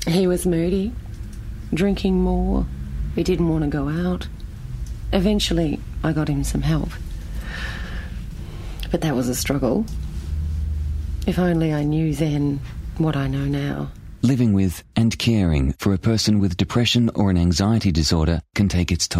He was moody, drinking more. He didn't want to go out. Eventually, I got him some help. But that was a struggle. If only I knew then what I know now. Living with and caring for a person with depression or an anxiety disorder can take its toll.